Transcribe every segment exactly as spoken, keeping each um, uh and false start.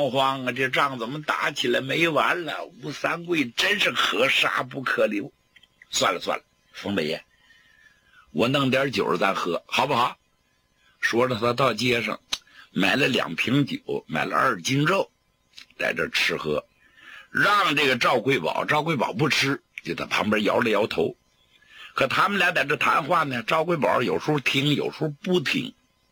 慌慌啊，这仗怎么打起来没完了？吴三桂真是可杀不可留。算了算了，冯大爷，我弄点酒咱喝好不好？说着他到街上买了两瓶酒，买了二斤肉，在这吃喝，让这个赵贵宝，赵贵宝不吃，就在旁边摇了摇头。可他们俩在这谈话呢，赵贵宝有时候听，有时候不听。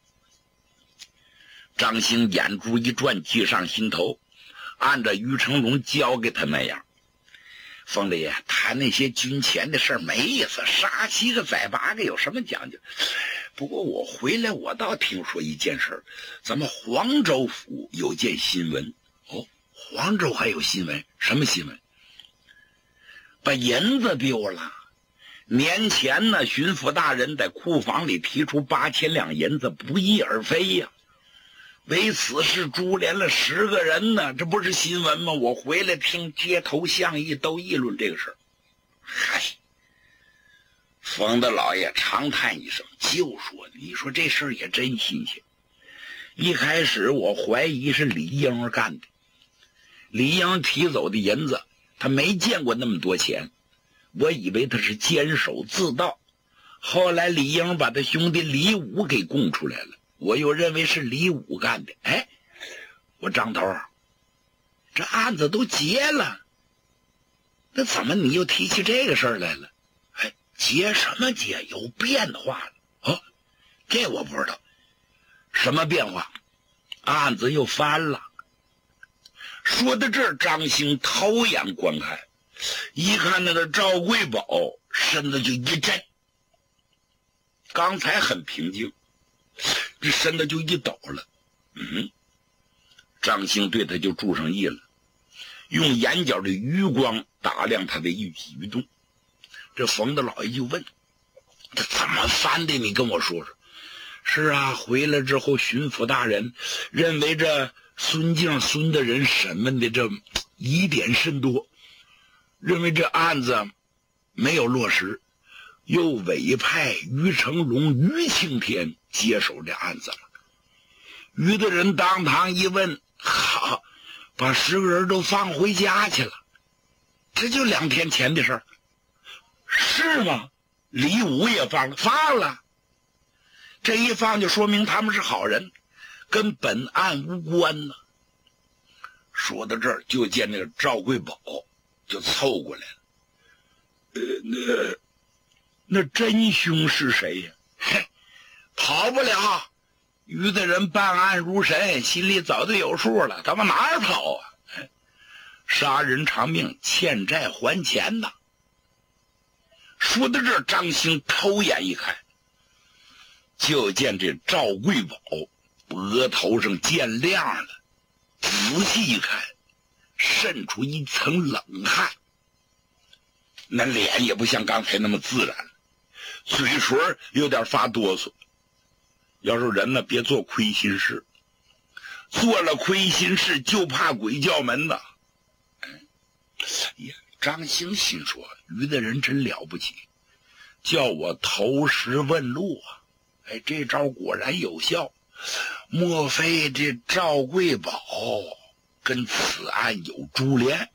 张兴眼珠一转，计上心头，按照于成龙教给他那样。冯大爷谈那些军钱的事儿没意思，杀七个宰八个有什么讲究？不过我回来我倒听说一件事，咱们黄州府有件新闻。哦，黄州还有新闻？什么新闻？把银子丢了。年前呢，巡抚大人在库房里提出八千两银子，不翼而飞呀。为此事株连了十个人呢，这不是新闻吗？我回来听街头巷议都议论这个事儿。嗨，冯大老爷长叹一声，就说：“你说这事儿也真新鲜。一开始我怀疑是李英干的，李英提走的银子，他没见过那么多钱，我以为他是监守自盗。后来李英把他兄弟李武给供出来了。”我又认为是李武干的。哎，我张头，这案子都结了，那怎么你又提起这个事儿来了？哎，结什么结？有变化了哦，这我不知道。什么变化？案子又翻了。说到这儿，张兴偷眼观看，一看那个赵贵宝，身子就一震。刚才很平静，这身子就一抖了。嗯，张兴对他就注上意了，用眼角的余光打量他的一举一动。这冯大老爷就问：“这怎么翻的？你跟我说说。”是啊，回来之后，巡抚大人认为这孙敬孙的人审问的这疑点甚多，认为这案子没有落实，又委派于成龙、于青天接手这案子了。于的人当堂一问，好，把十个人都放回家去了。这就两天前的事儿，是吗？李武也放了，放了。这一放就说明他们是好人，跟本案无关呢。说到这儿，就见那个赵贵宝就凑过来了。呃，那那真凶是谁呀？嘿，跑不了。于的人办案如神，心里早就有数了，他们哪儿跑啊？杀人偿命，欠债还钱呐。说到这儿，张兴偷眼一看，就见这赵贵宝额头上见亮了，仔细一看，渗出一层冷汗，那脸也不像刚才那么自然了，嘴唇有点发哆嗦。要是人呢，别做亏心事，做了亏心事就怕鬼叫门呐。哎呀，张兴心说，于的人真了不起，叫我投石问路啊。哎，这招果然有效，莫非这赵贵宝跟此案有株连？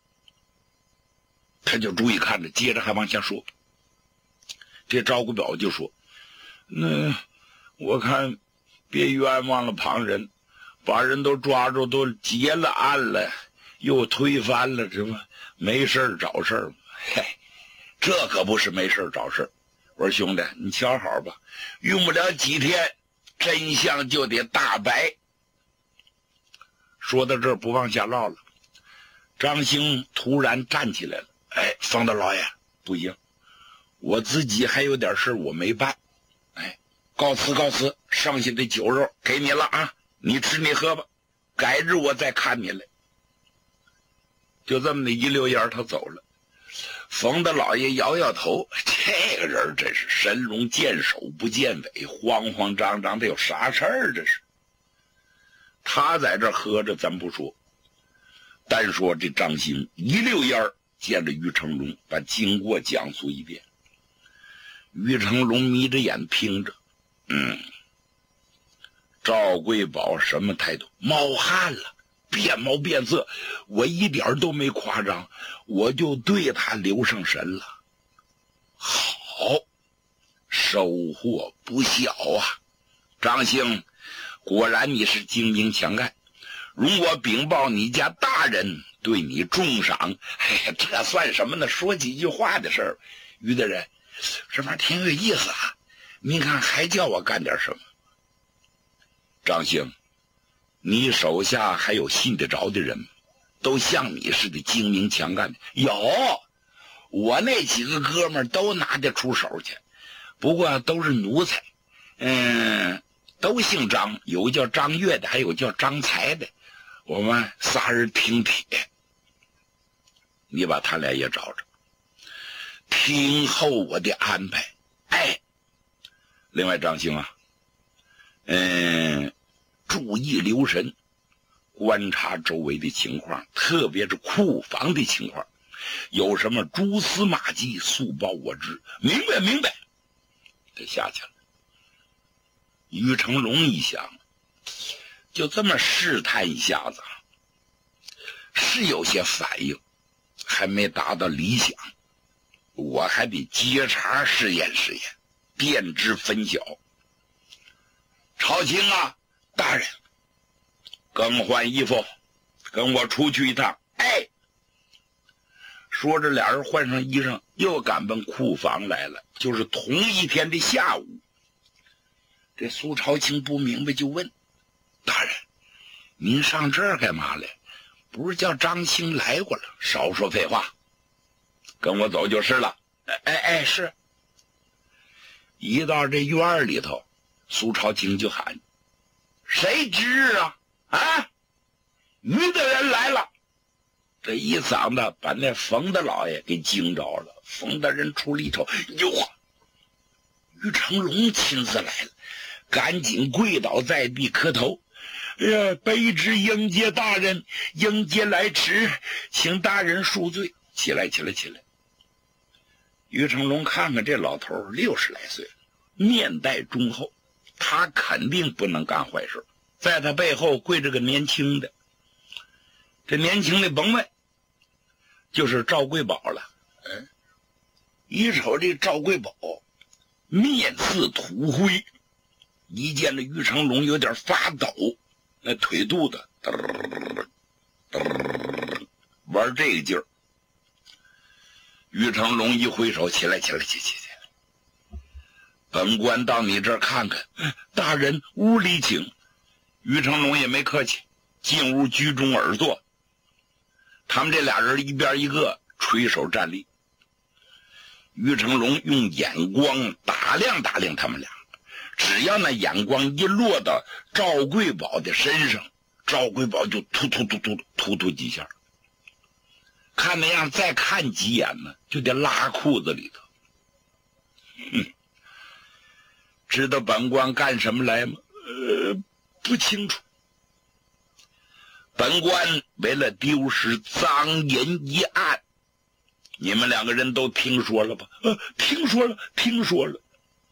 他就注意看着，接着还往下说。这赵贵宝就说：“那我看别冤枉了旁人，把人都抓住，都结了案了，又推翻了，这不没事找事儿？嘿，这可不是没事找事儿。我说兄弟，你瞧好吧，用不了几天，真相就得大白。”说到这儿不往下唠了，张兴突然站起来了。哎，方大老爷，不行，我自己还有点事我没办。哎，告辞告辞，剩下的酒肉给你了啊，你吃你喝吧，改日我再看你来。就这么的一溜烟他走了。冯大老爷摇摇头，这个人真是神龙见首不见尾，慌慌张张的，有啥事儿？这是他在这喝着咱不说，单说这张兴一溜烟见着于成龙，把经过讲述一遍。于成龙眯着眼听着，嗯，赵贵宝什么态度？冒汗了， 变貌变色，我一点都没夸张，我就对他留上神了。好，收获不小啊！张兴，果然你是精明强干。容我禀报你家大人对你重赏。哎，这算什么呢？说几句话的事儿。于大人，这玩意儿挺有意思啊，您看还叫我干点什么？张兴，你手下还有信得着的人吗？都像你似的精明强干的？有，我那几个哥们儿都拿得出手去，不过都是奴才。嗯，都姓张，有叫张岳的，还有叫张才的。我们仨人挺铁，你把他俩也找着，听候我的安排。哎，另外张兴啊，嗯，注意留神，观察周围的情况，特别是库房的情况，有什么蛛丝马迹，速报我知。明白，明白。他下去了。于成龙一想，就这么试探一下子，是有些反应，还没达到理想，我还得接茬试验试验，辨知分晓。朝廷啊，大人，更换衣服，跟我出去一趟。哎，说着俩人换上衣裳，又赶奔库房来了。就是同一天的下午，这苏朝清不明白，就问大人，您上这儿干嘛来？不是叫张兴来过了？少说废话，跟我走就是了。哎哎哎，是。一到这院里头，苏朝清就喊：谁值日啊？啊，于大人来了。这一嗓子把那冯大老爷给惊着了。冯大人出了一瞅，哟，于成龙亲自来了，赶紧跪倒在地磕头。哎呀，卑职迎接大人，迎接来迟，请大人恕罪。起来，起来，起来。于成龙看看这老头六十来岁，面带忠厚，他肯定不能干坏事。在他背后跪着个年轻的，这年轻的甭问，就是赵贵宝了。嗯，一瞅这赵贵宝面似土灰，一见这于成龙有点发抖，那腿肚子嘚嘚嘚玩这个劲儿。于成龙一挥手，起来，起来，起起起来，本官到你这儿看看。大人屋里请。于成龙也没客气，进屋居中而坐。他们这俩人一边一个垂手站立。于成龙用眼光打量打量他们俩，只要那眼光一落到赵贵宝的身上，赵贵宝就突突突突突突几下，看那样再看几眼呢，就得拉裤子里头。哼，知道本官干什么来吗？呃，不清楚。本官为了丢失赃银一案，你们两个人都听说了吧？呃，听说了，听说了。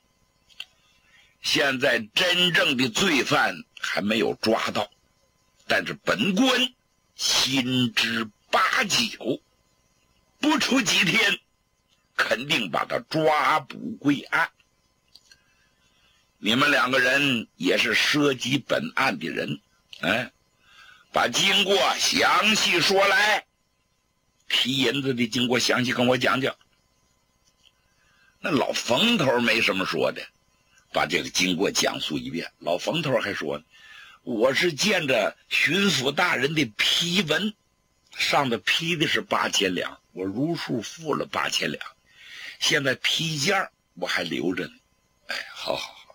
现在真正的罪犯还没有抓到，但是本官心知八九，不出几天，肯定把他抓捕归案。你们两个人也是涉及本案的人，哎，把经过详细说来。提银子的经过详细跟我讲讲。那老冯头没什么说的，把这个经过讲述一遍。老冯头还说呢，我是见着巡抚大人的批文，上的批的是八千两，我如数付了八千两，现在批件我还留着呢。哎，好好好。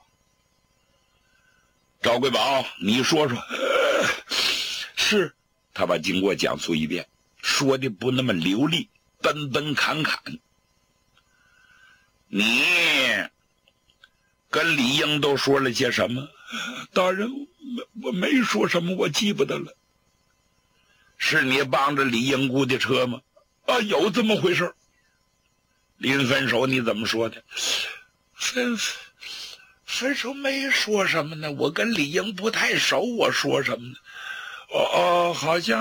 赵贵宝，你说说。呃、是。他把经过讲述一遍，说的不那么流利，奔奔侃侃。你跟李英都说了些什么？大人，我没说什么，我记不得了。是你帮着李英雇的车吗？啊，有这么回事。临分手你怎么说的？分分手没说什么呢，我跟李英不太熟，我说什么呢？ 哦哦，好像。